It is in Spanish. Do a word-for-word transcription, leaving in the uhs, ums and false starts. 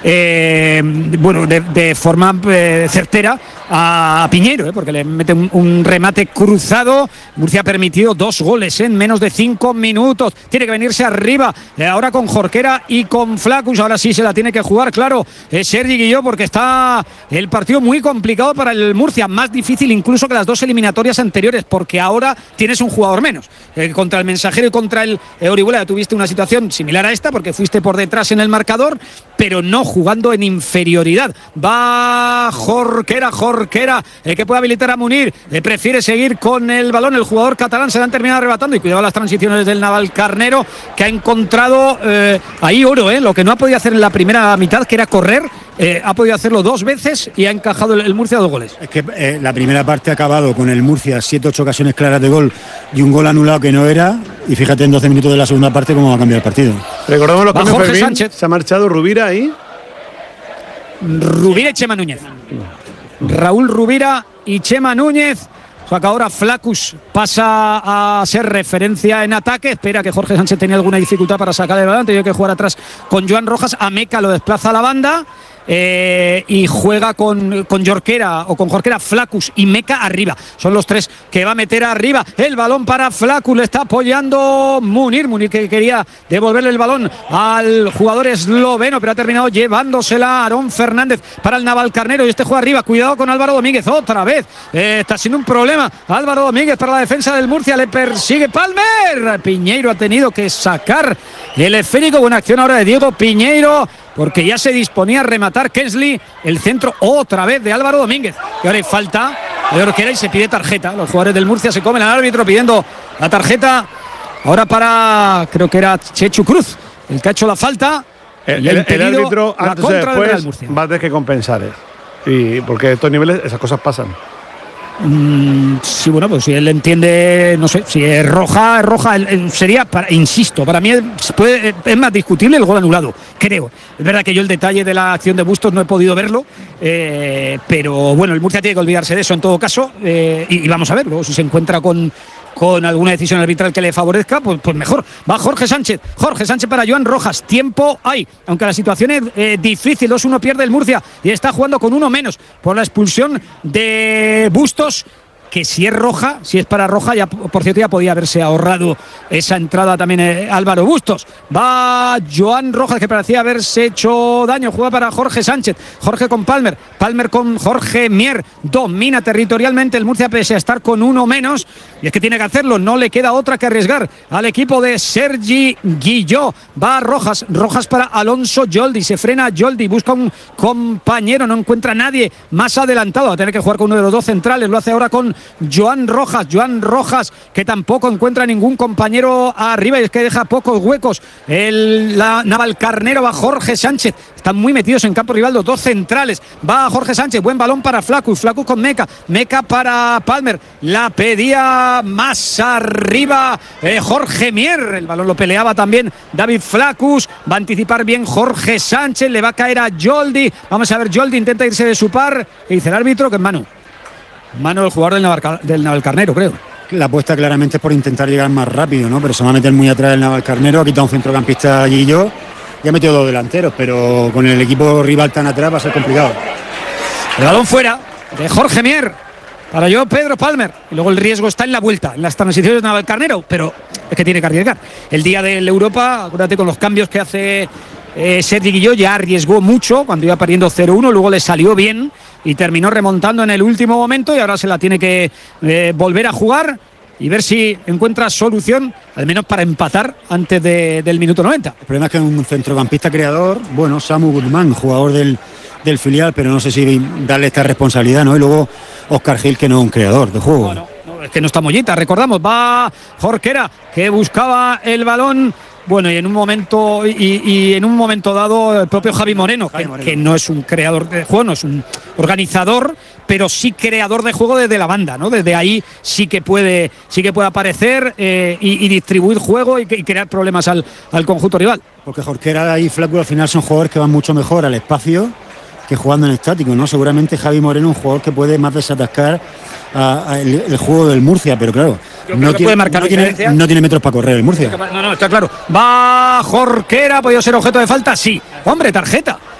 eh, bueno, de, de forma eh, certera a Piñeiro, eh, porque le mete un, un remate cruzado. Murcia ha permitido dos goles en menos de cinco minutos. Tiene que venirse arriba eh, ahora con Jorquera y con Flacus. Ahora sí se la tiene que jugar, claro, eh, Sergi Guilló, porque está el partido muy complicado para el Murcia, más difícil incluso que las dos eliminatorias anteriores, porque ahora tienes un jugador menos. Eh, contra el Mensajero y contra el eh, Orihuela tuviste una situación similar a esta, porque fuiste por detrás en el marcador, pero no jugando en inferioridad. Va Jorquera, Jorquera, eh, que puede habilitar a Munir, eh, prefiere seguir con el balón. El jugador catalán se la han terminado arrebatando, y cuidado las transiciones del Navalcarnero, que ha encontrado eh, ahí oro, eh, lo que no ha podido hacer en la primera mitad, que era correr. Eh, ha podido hacerlo dos veces y ha encajado el, el Murcia dos goles. Es que eh, la primera parte ha acabado con el Murcia siete ocho ocasiones claras de gol y un gol anulado que no era, y fíjate en doce minutos de la segunda parte cómo va a cambiar el partido. Recordamos los cambios. Jorge Fermín, Sánchez. Se ha marchado Rubira ahí. Rubira y Chema Núñez. Raúl Rubira y Chema Núñez. O sea que ahora Flacus pasa a ser referencia en ataque. Espera que Jorge Sánchez tenía alguna dificultad para sacar el balón. Tiene que jugar atrás con Joan Rojas. Ameca lo desplaza a la banda. Eh, y juega con, con Jorquera o con Jorquera, Flacus y Meca arriba. Son los tres que va a meter arriba. El balón para Flacus, le está apoyando Munir. Munir que quería devolverle el balón al jugador esloveno, pero ha terminado llevándosela Aarón Fernández para el Navalcarnero. Y este juega arriba. Cuidado con Álvaro Domínguez otra vez. Eh, está siendo un problema Álvaro Domínguez para la defensa del Murcia. Le persigue Palmer. Piñeiro ha tenido que sacar el esférico. Buena acción ahora de Diego Piñeiro, porque ya se disponía a rematar Kensley. El centro otra vez de Álvaro Domínguez. Y ahora hay falta de Jorquera y se pide tarjeta. Los jugadores del Murcia se comen al árbitro pidiendo la tarjeta. Ahora para, creo que era Chechu Cruz, el que ha hecho la falta. El, el, el árbitro antes o después va a tener que compensar. Eh. Y porque a estos niveles esas cosas pasan. Mm, sí, bueno, pues si él entiende, no sé, si es roja, es roja, sería, para, insisto, para mí es, puede, es más discutible el gol anulado, creo. Es verdad que yo el detalle de la acción de Bustos no he podido verlo, eh, pero bueno, el Murcia tiene que olvidarse de eso en todo caso, eh, y, y vamos a ver, luego si se encuentra con con alguna decisión arbitral que le favorezca, pues, pues mejor. Va Jorge Sánchez, Jorge Sánchez para Joan Rojas, tiempo hay, aunque la situación es eh, difícil, dos uno pierde el Murcia y está jugando con uno menos por la expulsión de Bustos, que si es roja, si es para roja, ya por cierto ya podía haberse ahorrado esa entrada también eh, Álvaro Bustos. Va Joan Rojas, que parecía haberse hecho daño, juega para Jorge Sánchez, Jorge con Palmer, Palmer con Jorge Mier, domina territorialmente el Murcia pese a estar con uno menos, y es que tiene que hacerlo, no le queda otra que arriesgar al equipo de Sergi Guilló. Va Rojas, Rojas para Alonso Yoldi, se frena Yoldi, busca un compañero, no encuentra a nadie más adelantado, va a tener que jugar con uno de los dos centrales, lo hace ahora con Joan Rojas, Joan Rojas que tampoco encuentra ningún compañero arriba, y es que deja pocos huecos. El la, Navalcarnero. Va Jorge Sánchez, están muy metidos en campo rival los dos centrales. Va Jorge Sánchez, buen balón para Flacus, Flacus con Meca, Meca para Palmer, la pedía más arriba eh, Jorge Mier, el balón lo peleaba también David Flacus, va a anticipar bien Jorge Sánchez, le va a caer a Yoldi, vamos a ver, Yoldi intenta irse de su par y dice el árbitro que es mano. Mano del jugador del, Navalca, del Navalcarnero, creo. La apuesta claramente es por intentar llegar más rápido, ¿no? Pero se va a meter muy atrás del Navalcarnero, ha quitado un centrocampista allí y yo, y ha metido dos delanteros, pero con el equipo rival tan atrás va a ser complicado. El balón fuera de Jorge Mier para yo Pedro Palmer, y luego el riesgo está en la vuelta, en las transiciones de Navalcarnero, pero es que tiene que arriesgar. El día del Europa, acuérdate con los cambios que hace eh, Sergi Guilló, ya arriesgó mucho cuando iba perdiendo cero uno, luego le salió bien y terminó remontando en el último momento, y ahora se la tiene que eh, volver a jugar y ver si encuentra solución, al menos para empatar antes de, del minuto noventa. El problema es que es un centrocampista creador, bueno, Samu Guzmán, jugador del, del filial, pero no sé si darle esta responsabilidad, ¿no? Y luego Óscar Gil, que no es un creador de juego. No, no, no, es que no está Mollita, recordamos, va Jorquera, que buscaba el balón. Bueno, y en un momento y, y en un momento dado el propio Javi Moreno, Javi que, Moreno, que no es un creador de juego, no es un organizador, pero sí creador de juego desde la banda, ¿no? Desde ahí sí que puede, sí que puede aparecer eh, y, y distribuir juego y, y crear problemas al, al conjunto rival. Porque Jorquera y Flacus al final son jugadores que van mucho mejor al espacio que jugando en estático, ¿no? Seguramente Javi Moreno es un jugador que puede más desatascar a, a el, el juego del Murcia, pero claro, no tiene, puede marcar no, tiene, no tiene metros para correr el Murcia. No, no, está claro. Va Jorquera, ¿ha podido ser objeto de falta? Sí. Hombre, tarjeta.